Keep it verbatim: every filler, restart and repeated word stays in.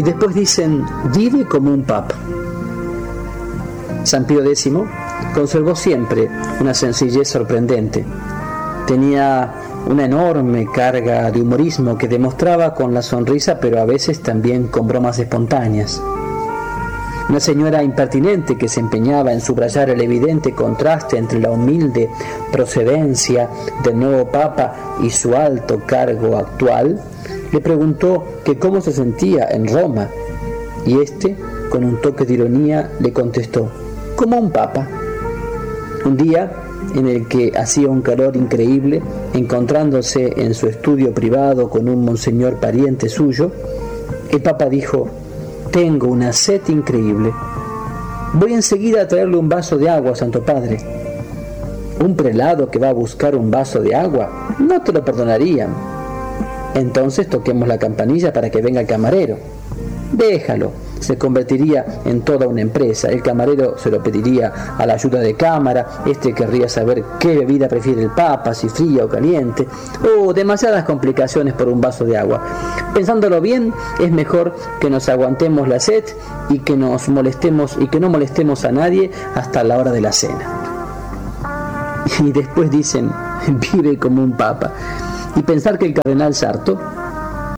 después dicen, vive como un papa. San Pío décimo conservó siempre una sencillez sorprendente. Tenía una enorme carga de humorismo que demostraba con la sonrisa, pero a veces también con bromas espontáneas. Una señora impertinente que se empeñaba en subrayar el evidente contraste entre la humilde procedencia del nuevo Papa y su alto cargo actual, le preguntó que cómo se sentía en Roma, y éste, con un toque de ironía, le contestó, como un papa. Un día en el que hacía un calor increíble, encontrándose en su estudio privado con un monseñor pariente suyo, el Papa dijo, tengo una sed increíble. Voy enseguida a traerle un vaso de agua, Santo Padre. Un prelado que va a buscar un vaso de agua, no te lo perdonarían. Entonces toquemos la campanilla para que venga el camarero. Déjalo, se convertiría en toda una empresa. El camarero se lo pediría a la ayuda de cámara, este querría saber qué bebida prefiere el Papa, si fría o caliente. Oh, demasiadas complicaciones por un vaso de agua. Pensándolo bien, es mejor que nos aguantemos la sed y que nos molestemos y que no molestemos a nadie hasta la hora de la cena. Y después dicen, vive como un papa. Y pensar que el cardenal Sarto